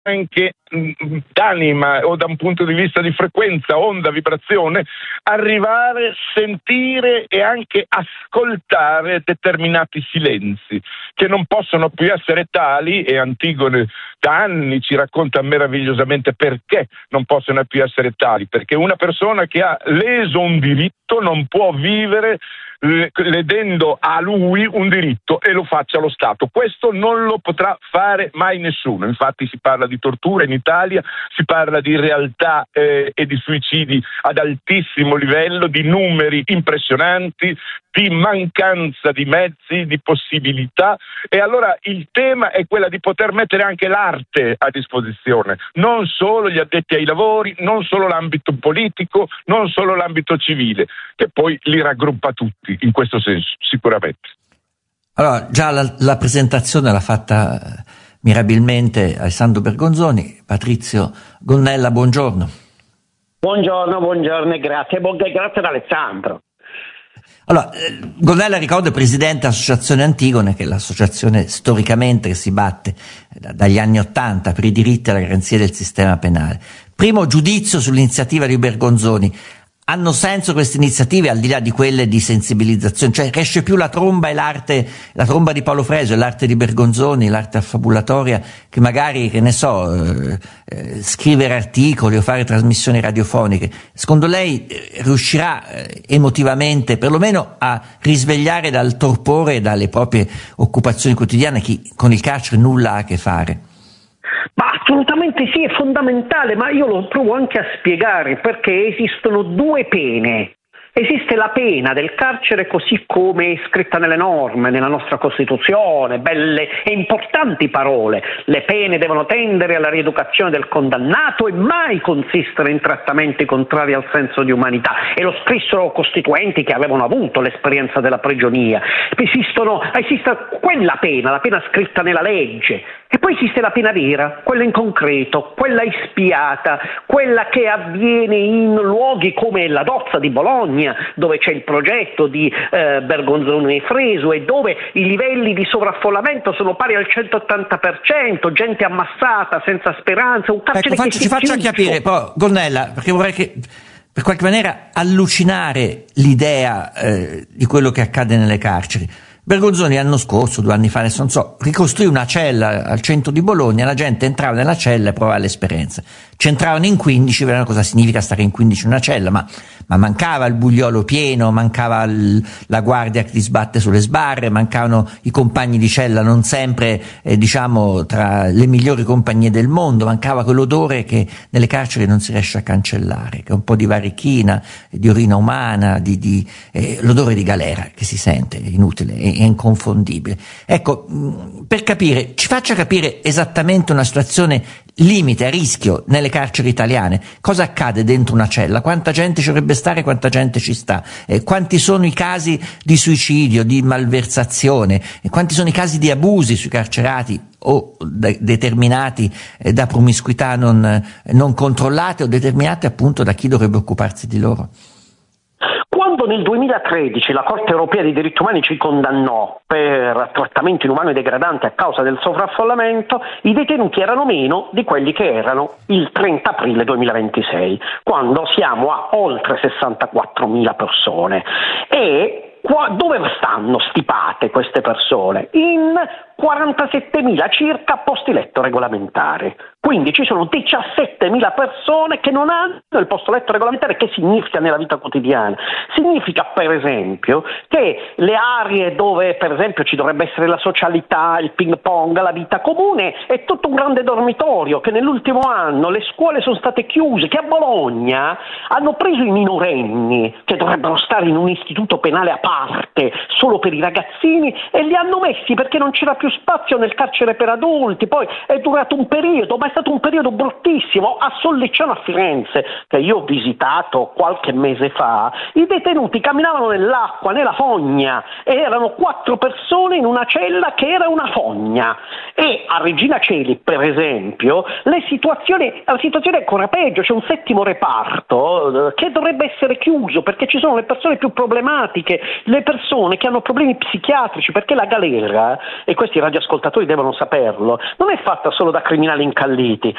anche d'anima o da un punto di vista di frequenza, onda, vibrazione, arrivare, sentire e anche ascoltare determinati silenzi che non possono più essere tali, e Antigone da anni ci racconta meravigliosamente perché non possono più essere tali, perché una persona che ha leso un diritto non può vivere ledendo a lui un diritto e lo faccia lo Stato. Questo non lo potrà fare mai nessuno. Infatti si parla di tortura in Italia, si parla di realtà e di suicidi ad altissimo livello, di numeri impressionanti, di mancanza di mezzi, di possibilità, e allora il tema è quello di poter mettere anche l'arte a disposizione, non solo gli addetti ai lavori, non solo l'ambito politico, non solo l'ambito civile, che poi li raggruppa tutti in questo senso, sicuramente. Allora, già la presentazione l'ha fatta mirabilmente Alessandro Bergonzoni. Patrizio Gonnella, buongiorno. Buongiorno e grazie ad Alessandro. Allora, Gonnella, ricordo, è presidente dell'Associazione Antigone, che è l'associazione storicamente che si batte dagli anni '80 per i diritti e la garanzia del sistema penale. Primo giudizio sull'iniziativa di Bergonzoni. Hanno senso queste iniziative, al di là di quelle di sensibilizzazione? Cioè, cresce più la tromba e l'arte, la tromba di Paolo Fresu e l'arte di Bergonzoni, l'arte affabulatoria, che magari, che ne so, scrivere articoli o fare trasmissioni radiofoniche. Secondo lei riuscirà emotivamente perlomeno a risvegliare dal torpore e dalle proprie occupazioni quotidiane chi con il carcere nulla ha a che fare? Ma assolutamente sì, è fondamentale, ma io lo provo anche a spiegare, perché esistono due pene. Esiste la pena del carcere così come è scritta nelle norme, nella nostra Costituzione, belle e importanti parole. Le pene devono tendere alla rieducazione del condannato e mai consistere in trattamenti contrari al senso di umanità. E lo scrissero costituenti che avevano avuto l'esperienza della prigionia. Esiste quella pena, la pena scritta nella legge. E poi esiste la pena vera, quella in concreto, quella ispiata, quella che avviene in luoghi come la Dozza di Bologna, dove c'è il progetto di Bergonzoni e Fresu e dove i livelli di sovraffollamento sono pari al 180%, gente ammassata senza speranza, un carcere che ci faccia capire, poi, Gonnella, perché vorrei che per qualche maniera allucinare l'idea di quello che accade nelle carceri. Bergonzoni l'anno scorso, 2 anni fa, adesso non so, ricostruì una cella al centro di Bologna, la gente entrava nella cella e provava l'esperienza. C'entravano in 15, vedevano cosa significa stare in 15 in una cella, ma mancava il bugliolo pieno, mancava la guardia che ti sbatte sulle sbarre, mancavano i compagni di cella non sempre, diciamo, tra le migliori compagnie del mondo, mancava quell'odore che nelle carceri non si riesce a cancellare, che è un po' di varichina, di orina umana, l'odore di galera che si sente, è inutile, è inconfondibile. Ecco, per capire, ci faccia capire esattamente una situazione limite, a rischio nelle carceri italiane. Cosa accade dentro una cella? Quanta gente ci dovrebbe stare, quanta gente ci sta? Quanti sono i casi di suicidio, di malversazione? Quanti sono i casi di abusi sui carcerati o determinati da promiscuità non controllate o determinate appunto da chi dovrebbe occuparsi di loro? Quando nel 2013 la Corte Europea dei Diritti Umani ci condannò per trattamento inumano e degradante a causa del sovraffollamento, i detenuti erano meno di quelli che erano il 30 aprile 2026, quando siamo a oltre 64.000 persone. E dove stanno stipate queste persone? In 47.000 circa posti letto regolamentari. Quindi ci sono 17.000 persone che non hanno il posto letto regolamentare. Che significa nella vita quotidiana? Significa, per esempio, che le aree dove, per esempio, ci dovrebbe essere la socialità, il ping pong, la vita comune, è tutto un grande dormitorio, che nell'ultimo anno le scuole sono state chiuse, che a Bologna hanno preso i minorenni, che dovrebbero stare in un istituto penale a parte, solo per i ragazzini, e li hanno messi perché non c'era più spazio nel carcere per adulti. Poi è durato un periodo, ma è stato un periodo bruttissimo. A Sollicciano, a Firenze, che io ho visitato qualche mese fa, i detenuti camminavano nell'acqua, nella fogna, e erano 4 persone in una cella che era una fogna. E a Regina Coeli, per esempio, la situazione è ancora peggio. C'è un 7° reparto che dovrebbe essere chiuso perché ci sono le persone più problematiche, le persone che hanno problemi psichiatrici, perché la galera, e questo questi radioascoltatori devono saperlo, non è fatta solo da criminali incalliti,